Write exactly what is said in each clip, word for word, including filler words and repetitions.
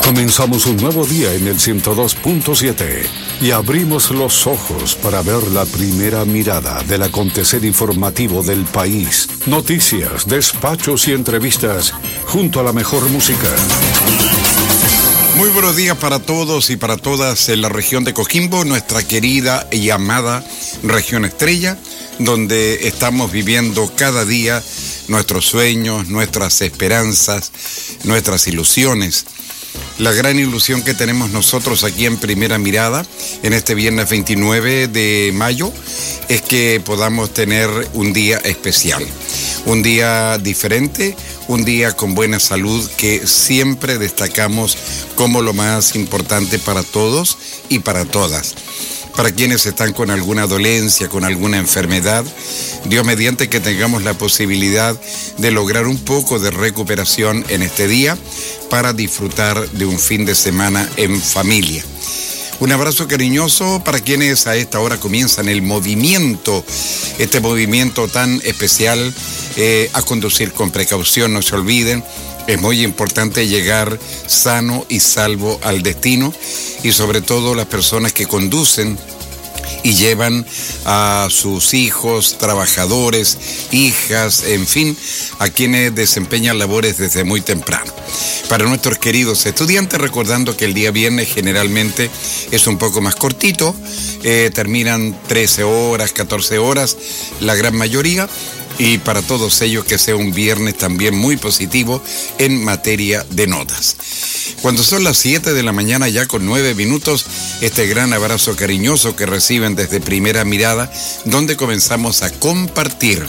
Comenzamos un nuevo día en el ciento dos punto siete y abrimos los ojos para ver la primera mirada del acontecer informativo del país. Noticias, despachos y entrevistas junto a la mejor música. Muy buenos días para todos y para todas en la región de Coquimbo, nuestra querida y amada región estrella, donde estamos viviendo cada día nuestros sueños, nuestras esperanzas, nuestras ilusiones. La gran ilusión que tenemos nosotros aquí en Primera Mirada, en este viernes veintinueve de mayo, es que podamos tener un día especial, un día diferente, un día con buena salud que siempre destacamos como lo más importante para todos y para todas. Para quienes están con alguna dolencia, con alguna enfermedad, Dios mediante que tengamos la posibilidad de lograr un poco de recuperación en este día para disfrutar de un fin de semana en familia. Un abrazo cariñoso para quienes a esta hora comienzan el movimiento, este movimiento tan especial, eh, a conducir con precaución, no se olviden. Es muy importante llegar sano y salvo al destino y sobre todo las personas que conducen y llevan a sus hijos, trabajadores, hijas, en fin, a quienes desempeñan labores desde muy temprano. Para nuestros queridos estudiantes, recordando que el día viernes generalmente es un poco más cortito, eh, terminan trece horas, catorce horas, la gran mayoría. Y para todos ellos que sea un viernes también muy positivo en materia de notas. Cuando son las siete de la mañana ya con nueve minutos, este gran abrazo cariñoso que reciben desde Primera Mirada, donde comenzamos a compartir.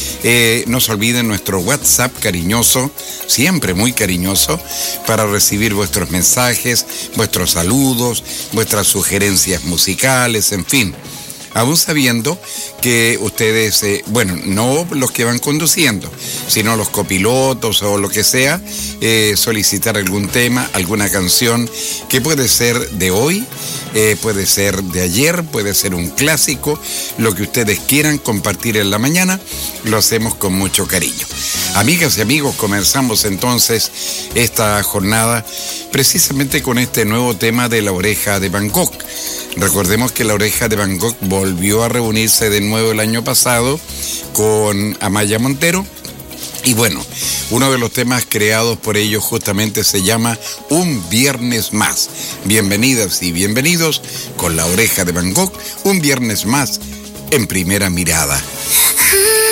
Eh, no se olviden nuestro WhatsApp cariñoso, siempre muy cariñoso, para recibir vuestros mensajes, vuestros saludos, vuestras sugerencias musicales, en fin. Aún sabiendo que ustedes, eh, bueno, no los que van conduciendo, sino los copilotos o lo que sea, eh, solicitar algún tema, alguna canción que puede ser de hoy, eh, puede ser de ayer, puede ser un clásico, lo que ustedes quieran compartir en la mañana, lo hacemos con mucho cariño. Amigas y amigos, comenzamos entonces esta jornada precisamente con este nuevo tema de La Oreja de Van Gogh. Recordemos que La Oreja de Van Gogh volvió a reunirse de nuevo el año pasado con Amaya Montero. Y bueno, uno de los temas creados por ellos justamente se llama Un Viernes Más. Bienvenidas y bienvenidos con La Oreja de Van Gogh, un viernes más en Primera Mirada.